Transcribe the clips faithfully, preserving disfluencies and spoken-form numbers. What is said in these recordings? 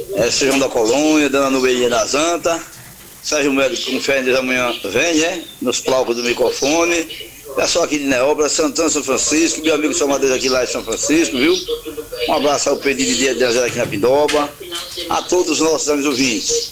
é, São João da Colônia, Dona Nubeirinha da Zanta, Sérgio Médico com fé em Deus amanhã vem, né? Nos palcos do microfone. Pessoal aqui de Neópolis, Santana, São Francisco, meu amigo São Madeira aqui lá em São Francisco, viu? Um abraço ao pedido de dia de Deus aqui na Pindoba, a todos os nossos amigos ouvintes.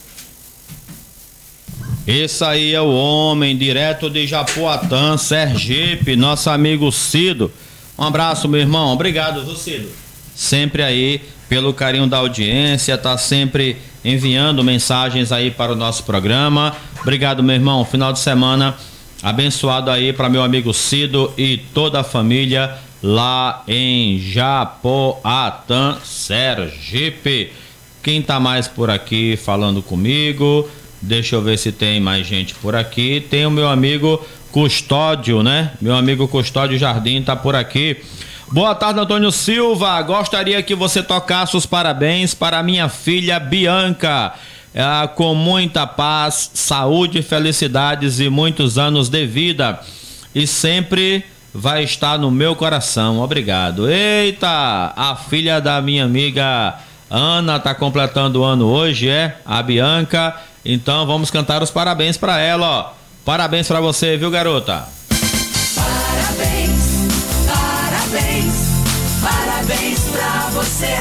Esse aí é o homem, direto de Japoatã, Sergipe, nosso amigo Cido. Um abraço, meu irmão. Obrigado, viu, Cido? Sempre aí, pelo carinho da audiência, tá sempre enviando mensagens aí para o nosso programa. Obrigado, meu irmão. Final de semana abençoado aí para meu amigo Cido e toda a família lá em Japoatã, Sergipe. Quem tá mais por aqui falando comigo? Deixa eu ver se tem mais gente por aqui. Tem o meu amigo Custódio, né? Meu amigo Custódio Jardim tá por aqui. Boa tarde, Antônio Silva. Gostaria que você tocasse os parabéns para minha filha Bianca. É, com muita paz, saúde, felicidades e muitos anos de vida. E sempre vai estar no meu coração. Obrigado. Eita, a filha da minha amiga Ana tá completando o ano hoje, é? A Bianca. Então vamos cantar os parabéns para ela, ó. Parabéns para você, viu, garota? Parabéns, parabéns, parabéns pra você.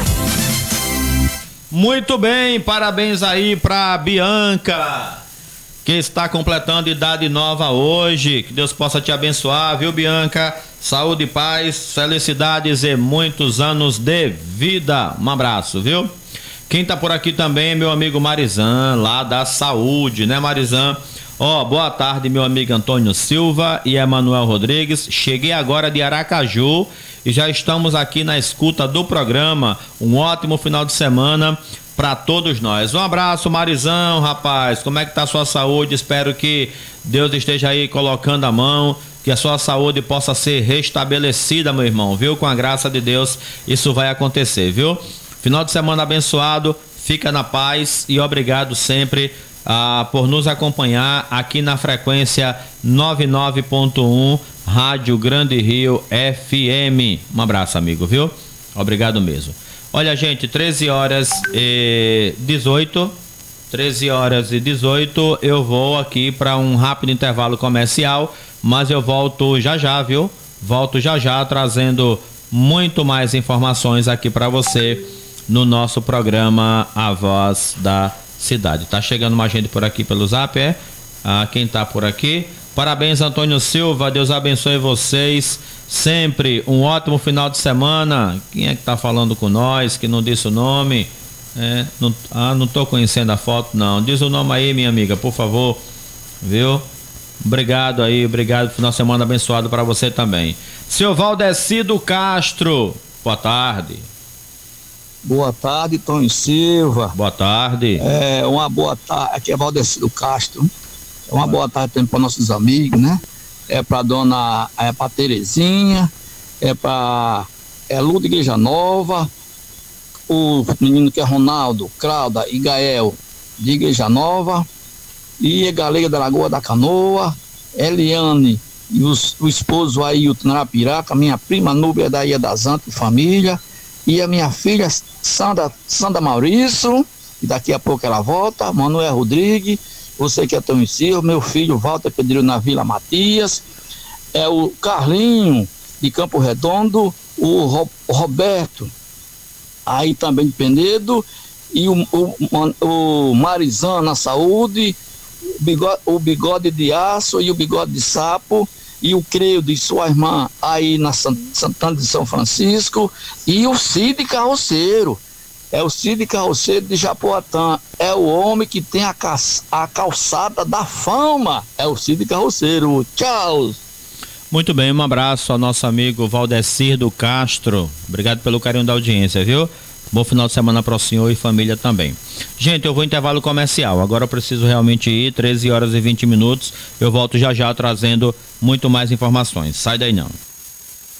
Muito bem, parabéns aí pra Bianca, que está completando idade nova hoje. Que Deus possa te abençoar, viu, Bianca? Saúde, paz, felicidades e muitos anos de vida. Um abraço, viu? Quem tá por aqui também é meu amigo Marizan, lá da Saúde, né, Marizan? Ó, oh, boa tarde, meu amigo Antônio Silva e Emanuel Rodrigues. Cheguei agora de Aracaju e já estamos aqui na escuta do programa. Um ótimo final de semana para todos nós. Um abraço, Marizão, rapaz. Como é que tá a sua saúde? Espero que Deus esteja aí colocando a mão, que a sua saúde possa ser restabelecida, meu irmão, viu? Com a graça de Deus, isso vai acontecer, viu? Final de semana abençoado, fica na paz e obrigado sempre ah, por nos acompanhar aqui na frequência noventa e nove ponto um Rádio Grande Rio F M. Um abraço, amigo, viu? Obrigado mesmo. Olha, gente, treze horas e dezoito, treze horas e dezoito, eu vou aqui para um rápido intervalo comercial, mas eu volto já já, viu? Volto já já trazendo muito mais informações aqui para você no nosso programa A Voz da Cidade. Tá chegando mais gente por aqui pelo Zap, é? Ah, quem tá por aqui? Parabéns, Antônio Silva, Deus abençoe vocês, sempre um ótimo final de semana. Quem é que tá falando com nós, que não disse o nome? É, não, ah, não tô conhecendo a foto, não. Diz o nome aí, minha amiga, por favor, viu? Obrigado aí, obrigado, final de semana abençoado para você também. Seu Valdecido Castro, boa tarde. Boa tarde, Tony Silva. Boa tarde. É, uma boa tarde, aqui é Valdecido Castro. Uma boa tarde também para nossos amigos, né? É para dona, é para Terezinha, é para é Lu de Igreja Nova, o menino que é Ronaldo, Crauda e Gael de Igreja Nova, e a Galega da Lagoa da Canoa, Eliane e os, o esposo Ailton Narapiraca, minha prima Núbia da Ilha das Antas e família, e a minha filha Sandra, Sandra Maurício, e daqui a pouco ela volta, Manuel Rodrigues, você que é Tony Silva, meu filho Walter Pedreiro na Vila Matias, é o Carlinho de Campo Redondo, o, Ro, o Roberto aí também de Penedo, e o, o, o Marizan na Saúde, o bigode, o bigode de Aço e o bigode de Sapo, e o Creio de sua irmã aí na Santana de São Francisco, e o Cid Carroceiro. É o Cid Carroceiro de Japoatã. É o homem que tem a, ca... a calçada da fama. É o Cid Carroceiro. Tchau. Muito bem, um abraço ao nosso amigo Valdecir do Castro. Obrigado pelo carinho da audiência, viu? Bom final de semana para o senhor e família também. Gente, eu vou em intervalo comercial. Agora eu preciso realmente ir, treze horas e vinte minutos. Eu volto já já trazendo muito mais informações. Sai daí não.